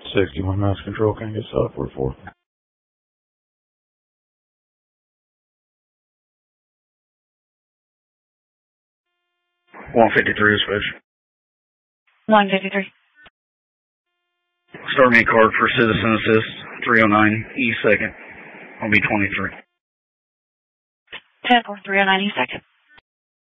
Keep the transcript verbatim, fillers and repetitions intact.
sixty-one Mass Control, can I get software for? one fifty-three is switch. one fifty-three. Start me a card for Citizen Assist, three oh nine E second. I'll be twenty-three. ten four, three oh nine E second.